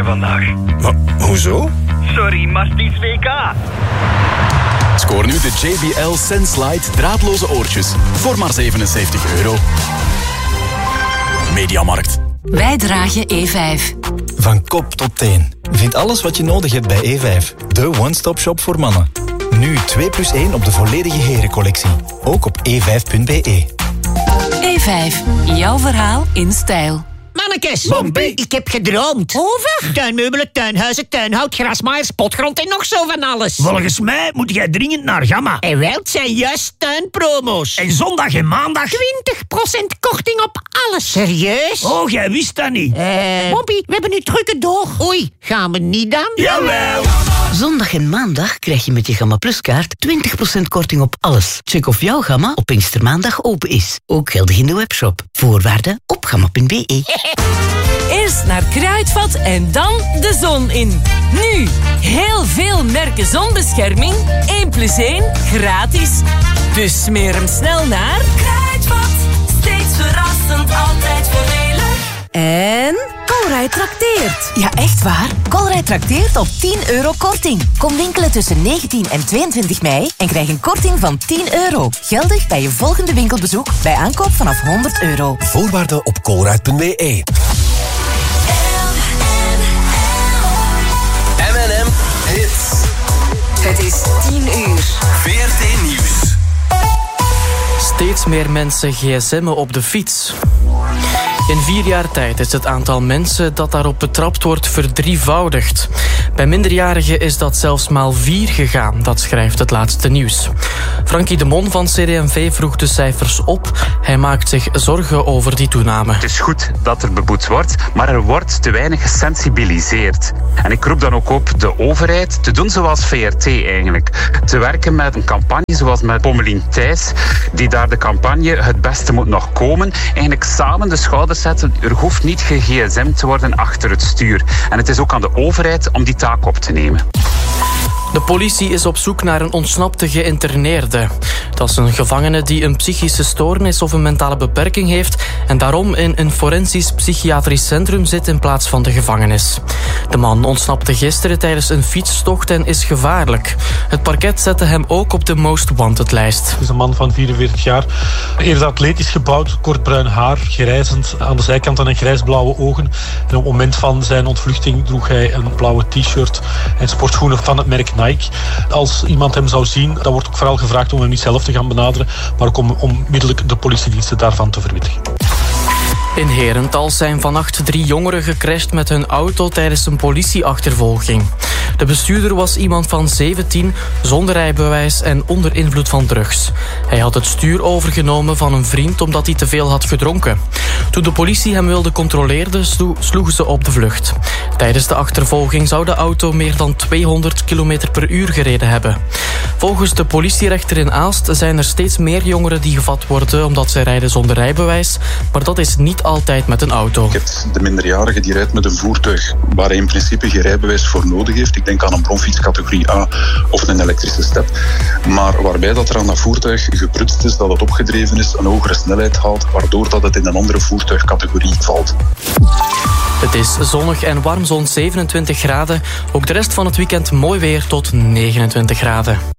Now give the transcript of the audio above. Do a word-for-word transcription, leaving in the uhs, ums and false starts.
vandaag. Maar, hoezo? Sorry, maar het is W K. Scoor nu de J B L Senslite draadloze oortjes voor maar zevenenzeventig euro. Mediamarkt. Wij dragen E vijf. Van kop tot teen. Vind alles wat je nodig hebt bij E vijf. De one-stop shop voor mannen. Nu twee plus één op de volledige herencollectie. Ook op e vijf punt b e. E vijf. Jouw verhaal in stijl. Mannekes, Bombie. ik heb gedroomd. Over? Tuinmeubelen, tuinhuizen, tuinhout, grasmaaiers, potgrond en nog zo van alles. Volgens mij moet jij dringend naar Gamma. En wel, het zijn juist tuinpromo's. En zondag en maandag... twintig procent korting op alles. Serieus? Oh, jij wist dat niet. Eh... Bobby, we hebben nu drukke door. Oei, gaan we niet dan? Jawel. Zondag en maandag krijg je met je Gamma Plus kaart twintig procent korting op alles. Check of jouw Gamma op Pinkstermaandag open is. Ook geldig in de webshop. Voorwaarden op gamma punt b e. Eerst naar Kruidvat en dan de zon in. Nu, heel veel merken zonbescherming. één plus één gratis. Dus smeer hem snel naar... Kruidvat, steeds verrassend, altijd voordelig. En Colruyt trakteert. Ja, echt waar. Colruyt trakteert op tien euro korting. Kom winkelen tussen negentien en tweeëntwintig mei en krijg een korting van tien euro. Geldig bij je volgende winkelbezoek bij aankoop vanaf honderd euro. Voorwaarden op colruyt punt b e. M en M Hits. Het is tien uur. V R T Nieuws. Steeds meer mensen gsm'en op de fiets. In vier jaar tijd is het aantal mensen dat daarop betrapt wordt verdrievoudigd. Bij minderjarigen is dat zelfs maal vier gegaan, dat schrijft het laatste nieuws. Frankie de Mon van C D M V vroeg de cijfers op. Hij maakt zich zorgen over die toename. Het is goed dat er beboet wordt, maar er wordt te weinig gesensibiliseerd. En ik roep dan ook op de overheid te doen zoals V R T eigenlijk. Te werken met een campagne zoals met Pommelien Thijs, die daar de campagne Het Beste Moet Nog Komen, eigenlijk samen de schouders zetten. Er hoeft niet ge G S M te worden achter het stuur. En het is ook aan de overheid om die taak op te nemen. De politie is op zoek naar een ontsnapte geïnterneerde. Dat is een gevangene die een psychische stoornis of een mentale beperking heeft en daarom in een forensisch psychiatrisch centrum zit in plaats van de gevangenis. De man ontsnapte gisteren tijdens een fietstocht en is gevaarlijk. Het parket zette hem ook op de most wanted lijst. Het is een man van vierenveertig jaar, eerder atletisch gebouwd, kort bruin haar, grijzend, aan de zijkanten en grijsblauwe ogen. En op het moment van zijn ontvluchting droeg hij een blauwe t-shirt en sportschoenen van het merk Nike. Als iemand hem zou zien, dan wordt ook vooral gevraagd om hem niet zelf te gaan benaderen, maar ook om onmiddellijk de politiediensten daarvan te verwittigen. In Herentals zijn vannacht drie jongeren gecrashed met hun auto tijdens een politieachtervolging. De bestuurder was iemand van zeventien, zonder rijbewijs en onder invloed van drugs. Hij had het stuur overgenomen van een vriend omdat hij te veel had gedronken. Toen de politie hem wilde controleren, sloegen ze op de vlucht. Tijdens de achtervolging zou de auto meer dan tweehonderd kilometer per uur gereden hebben. Volgens de politierechter in Aalst zijn er steeds meer jongeren die gevat worden omdat ze rijden zonder rijbewijs, maar dat is niet altijd met een auto. Je hebt de minderjarige die rijdt met een voertuig waar hij in principe geen rijbewijs voor nodig heeft. Ik denk aan een bronfiets categorie A of een elektrische step. Maar waarbij dat er aan dat voertuig geprutst is, dat het opgedreven is, een hogere snelheid haalt, waardoor dat het in een andere voertuigcategorie valt. Het is zonnig en warm, zo'n zevenentwintig graden. Ook de rest van het weekend mooi weer tot negenentwintig graden.